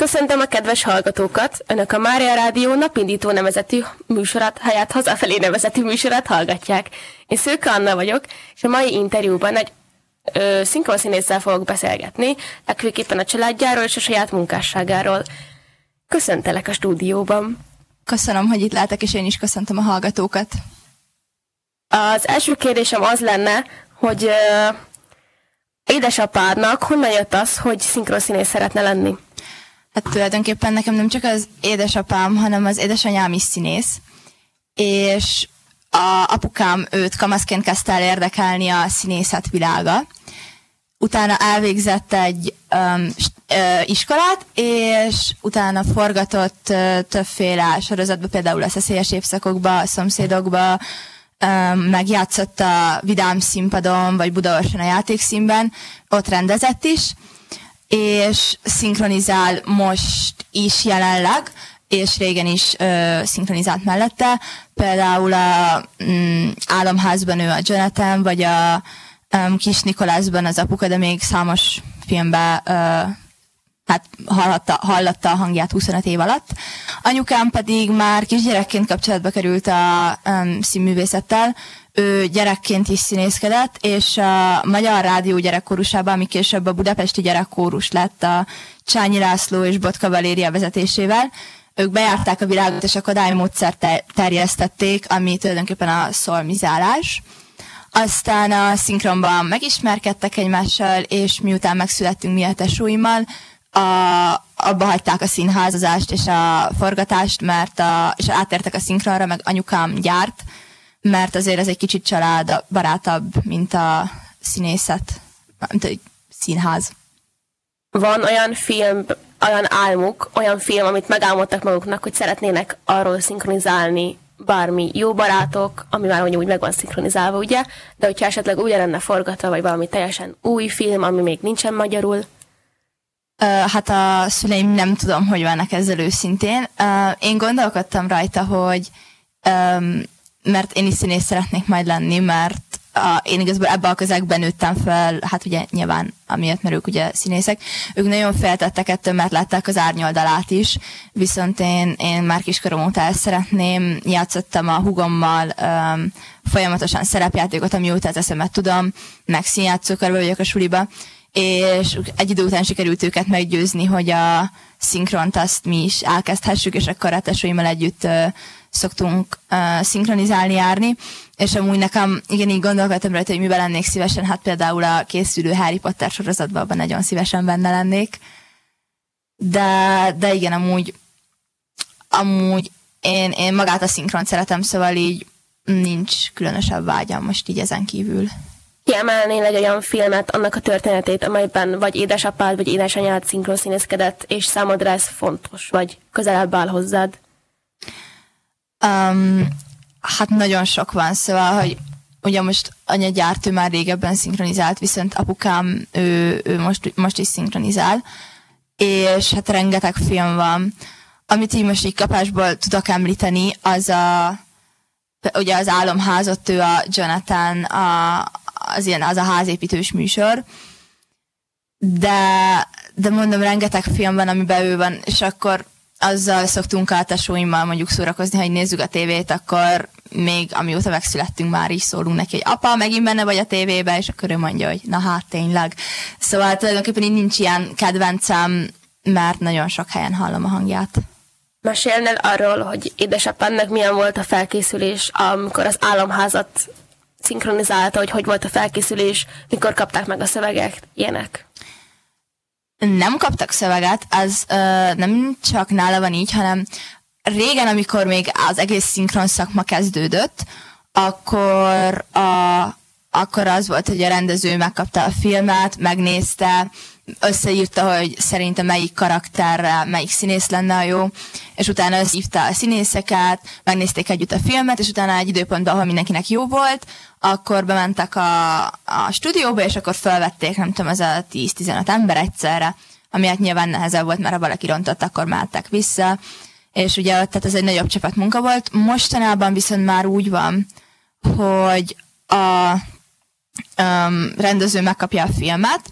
Köszöntöm a kedves hallgatókat! Önök a Mária Rádió napindító nevezetű műsorát, helyett hazafelé nevezetű műsorát hallgatják. Én Szőke Anna vagyok, és a mai interjúban egy szinkronszínésszel fogok beszélgetni, legfőképpen a családjáról és a saját munkásságáról. Köszöntelek a stúdióban! Köszönöm, hogy itt lehetek, és én is köszöntöm a hallgatókat. Az első kérdésem az lenne, hogy édesapádnak honnan jött az, hogy szinkronszínész szeretne lenni? Hát tulajdonképpen nekem nem csak az édesapám, hanem az édesanyám is színész, és a apukám őt kamaszként kezdte el érdekelni a színészet világa. Utána elvégzett egy iskolát, és utána forgatott többféle sorozatba, például a Szeszélyes évszakokba, a Szomszédokba, megjátszott a Vidám színpadon, vagy Budaörsen a Játékszínben, ott rendezett is, és szinkronizál most is jelenleg, és régen is szinkronizált mellette. Például a Álomházban ő a Jonathan, vagy a Kis Nikolászban az apuka, de még számos filmben hallatta a hangját 25 év alatt. Anyukám pedig már kisgyerekként kapcsolatba került a színművészettel. Ő gyerekként is színészkedett, és a Magyar Rádió gyerekkórusában, ami később a Budapesti Gyerekkórus lett a Csányi László és Botka Valéria vezetésével. Ők bejárták a világot, és a Kodály módszert terjesztették, ami tulajdonképpen a szolmizálás. Aztán a szinkronban megismerkedtek egymással, és miután megszülettünk mi a tesóimmal, abba hagyták a színházazást és a forgatást, és átértek a szinkronra, meg anyukám gyárt, mert azért ez egy kicsit családbarátabb, mint a színészet, mint a színház. Van olyan film, olyan álmuk, olyan film, amit megálmodtak maguknak, hogy szeretnének arról szinkronizálni bármi Jó barátok, ami már úgy meg van szinkronizálva, ugye? De hogyha esetleg úgy lenne forgatva, vagy valami teljesen új film, ami még nincsen magyarul? Hát a szüleim nem tudom, hogy vannak ezzel őszintén. Én gondolkodtam rajta, hogy mert én is színész szeretnék majd lenni, mert én igazából ebben a közegben nőttem fel, hát ugye nyilván amiatt, mert ők ugye színészek. Ők nagyon féltettek ettől, mert látták az árnyoldalát is, viszont én már kiskorom óta ezt szeretném. Játszottam a húgommal folyamatosan szerepjátékot, amióta az eszemet tudom, meg színjátszókarban vagyok a suliba, és egy idő után sikerült őket meggyőzni, hogy a szinkront azt mi is elkezdhessük, és akkor a tesóimmal együtt szoktunk szinkronizálni, járni, és amúgy nekem igen így gondolkodtam rajta, hogy miben lennék szívesen, hát például a készülő Harry Potter sorozatban abban nagyon szívesen benne lennék, de igen, amúgy én magát a szinkront szeretem, szóval így nincs különösebb vágyam most így ezen kívül. Kiemelnél egy olyan filmet, annak a történetét, amelyben vagy édesapád, vagy édesanyád szinkronszínészkedett, és számodra ez fontos, vagy közelebb áll hozzád? Hát nagyon sok van, szóval, hogy ugye most anyagyártő már régebben szinkronizált, viszont apukám, ő most is szinkronizál, és hát rengeteg film van. Amit így most így kapásból tudok említeni, az ugye az Álomház, ott ő a Jonathan, az a házépítős műsor, de mondom, rengeteg film van, amiben ő van, és akkor azzal szoktunk a tesóimmal mondjuk szórakozni, ha így nézzük a tévét, akkor még amióta megszülettünk, már is szólunk neki, hogy apa, megint benne vagy a tévébe, és akkor ő mondja, hogy na hát tényleg. Szóval tulajdonképpen így nincs ilyen kedvencem, mert nagyon sok helyen hallom a hangját. Mesélnél arról, hogy édesapádnak milyen volt a felkészülés, amikor az Álomházat szinkronizálta, hogy volt a felkészülés, mikor kapták meg a szövegek, ilyenek? Nem kaptak szöveget, az nem csak nála van így, hanem régen, amikor még az egész szinkron szakma kezdődött, akkor az volt, hogy a rendező megkapta a filmet, megnézte, összeírta, hogy szerintem melyik karakterre, melyik színész lenne a jó, és utána összehívta a színészeket, megnézték együtt a filmet, és utána egy időpontban, ahol mindenkinek jó volt, akkor bementek a stúdióba, és akkor felvették, nem tudom, az a 10-15 ember egyszerre, ami hát nyilván nehezebb volt, mert ha valaki rontott, akkor mehettek vissza, és ugye tehát ez egy nagyobb csapat munka volt. Mostanában viszont már úgy van, hogy a rendező megkapja a filmet,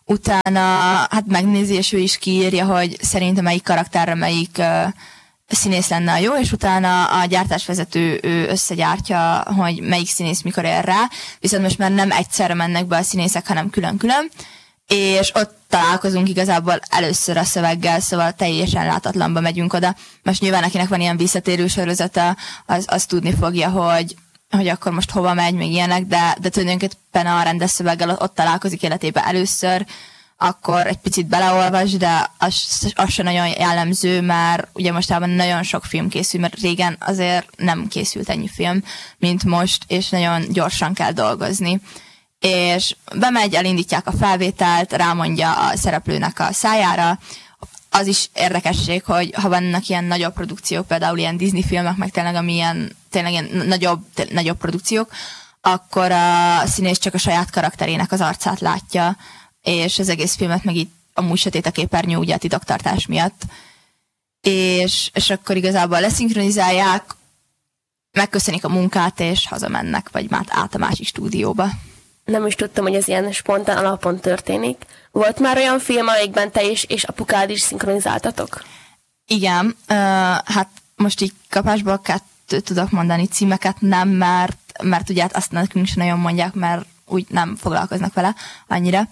utána hát megnézi, és ő is kiírja, hogy szerintem melyik karakterre melyik színész lenne a jó, és utána a gyártásvezető ő összegyártja, hogy melyik színész mikor ér rá, viszont most már nem egyszerre mennek be a színészek, hanem külön-külön, és ott találkozunk igazából először a szöveggel, szóval teljesen látatlanba megyünk oda. Most nyilván akinek van ilyen visszatérő sorozata, az tudni fogja, hogy akkor most hova megy, még ilyenek, de tulajdonképpen a rendes szöveggel ott találkozik életében először, akkor egy picit beleolvas, de az sem nagyon jellemző, mert ugye mostában nagyon sok film készül, mert régen azért nem készült ennyi film, mint most, és nagyon gyorsan kell dolgozni. És bemegy, elindítják a felvételt, rámondja a szereplőnek a szájára. Az is érdekesség, hogy ha vannak ilyen nagyobb produkciók, például ilyen Disney filmek, meg tényleg ilyen nagyobb produkciók, akkor a színész csak a saját karakterének az arcát látja, és az egész filmet meg így amúgy sötét a képernyő, ugye a titoktartás miatt. És akkor igazából leszinkronizálják, megköszönik a munkát, és hazamennek, vagy már át a másik stúdióba. Nem is tudtam, hogy ez ilyen spontán alapon történik. Volt már olyan film, amelyikben te is és apukád is szinkronizáltatok? Igen, hát most így kapásból 2 tudok mondani címeket, nem, mert ugye azt nekünk sem nagyon mondják, mert úgy nem foglalkoznak vele annyira.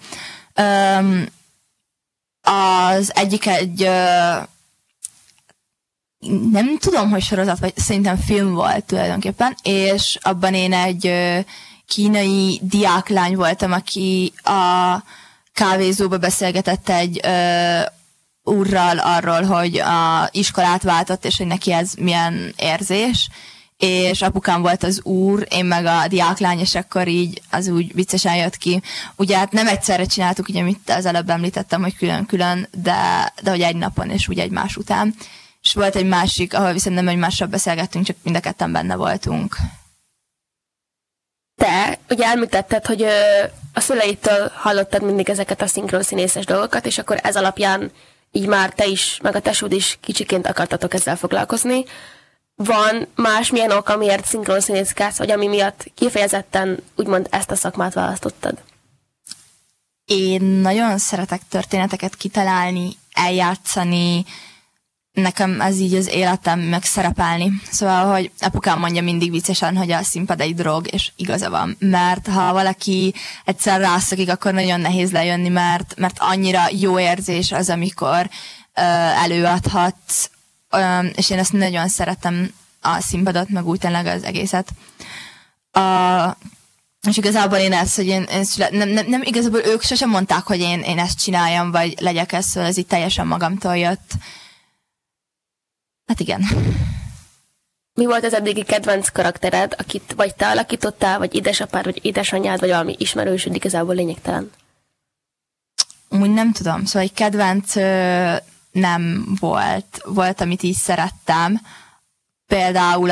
Az egyik nem tudom, hogy sorozat, vagy szerintem film volt tulajdonképpen, és abban én egy kínai diáklány voltam, aki a kávézóba beszélgetett egy úrral arról, hogy a iskolát váltott, és hogy neki ez milyen érzés, és apukám volt az úr, én meg a diáklány, és akkor így az úgy viccesen jött ki. Ugye hát nem egyszerre csináltuk, ugye, amit az előbb említettem, hogy külön-külön, de hogy egy napon, és úgy egymás után. És volt egy másik, ahol viszont nem egymással beszélgettünk, csak mind a ketten benne voltunk. Te ugye említetted, hogy a szüleitől hallottad mindig ezeket a szinkronszínészes dolgokat, és akkor ez alapján így már te is, meg a tesód is kicsiként akartatok ezzel foglalkozni. Van másmilyen ok, amiért szinkronszínészkedsz, vagy ami miatt kifejezetten úgymond ezt a szakmát választottad? Én nagyon szeretek történeteket kitalálni, eljátszani, nekem ez így az életem, meg szerepelni. Szóval, hogy apukám mondja mindig viccesen, hogy a színpad egy drog, és igaza van. Mert ha valaki egyszer rászokik, akkor nagyon nehéz lejönni, mert annyira jó érzés az, amikor előadhatsz, és én ezt nagyon szeretem, a színpadot, meg úgy tényleg az egészet. És igazából én ezt, hogy nem igazából ők sosem mondták, hogy én ezt csináljam, vagy legyek ezt, szóval ez így teljesen magamtól jött. Hát igen. Mi volt az eddigi kedvenc karaktered, akit vagy te alakítottál, vagy édesapád, vagy édesanyád, vagy valami ismerősöd, igazából lényegtelen? Úgy nem tudom, szóval egy kedvenc nem volt. Volt, amit így szerettem. Például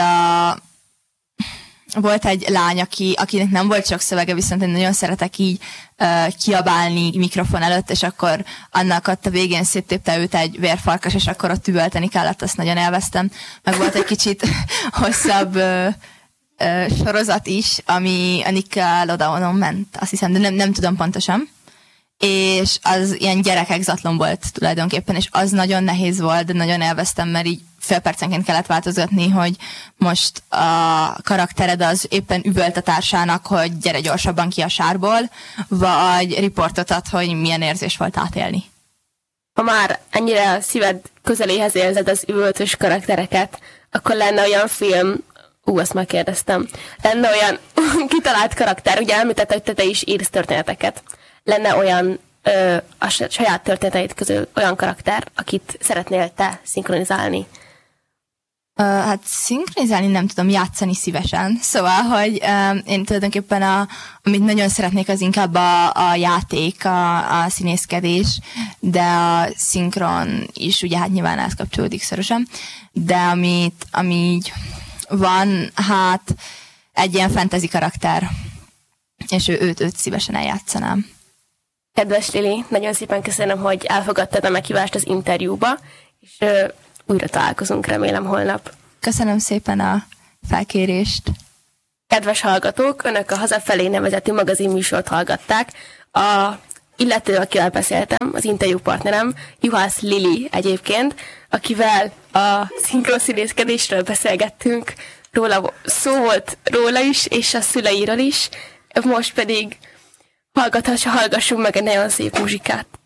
volt egy lány, akinek nem volt sok szövege, viszont én nagyon szeretek így kiabálni mikrofon előtt, és akkor annak ott a végén széttépte őt egy vérfarkas, és akkor ott üvölteni kellett, azt nagyon élveztem. Meg volt egy kicsit hosszabb sorozat is, ami a Nickelodeonon ment, azt hiszem, de nem tudom pontosan. És az ilyen gyerekexatlon volt tulajdonképpen, és az nagyon nehéz volt, de nagyon élveztem, mert így fél percenként kellett változgatni, hogy most a karaktered az éppen üvölt a társának, hogy gyere gyorsabban ki a sárból, vagy riportot ad, hogy milyen érzés volt átélni. Ha már ennyire a szíved közeléhez érzed az üvöltős karaktereket, akkor lenne olyan film, azt már kérdeztem, lenne olyan kitalált karakter, ugye említette, hogy te is írsz történeteket. Lenne olyan a saját történeteid közül olyan karakter, akit szeretnél te szinkronizálni? Hát szinkronizálni nem tudom, játszani szívesen. Szóval, hogy én tulajdonképpen amit nagyon szeretnék, az inkább a játék, a színészkedés, de a szinkron is ugye hát nyilván ezt kapcsolódik szorosan, de ami így van, hát egy ilyen fantasy karakter, és őt szívesen eljátszanám. Kedves Lili, nagyon szépen köszönöm, hogy elfogadtad a meghívást az interjúba, és újra találkozunk, remélem holnap. Köszönöm szépen a felkérést. Kedves hallgatók, Önök a Hazafelé nevezetű magazinműsort hallgatták. A illető, akivel beszéltem, az interjú partnerem, Juhász Lili egyébként, akivel a szinkronszínészkedésről beszélgettünk, szó volt róla is, és a szüleiről is, most pedig hallgassunk meg egy nagyon szép muzsikát.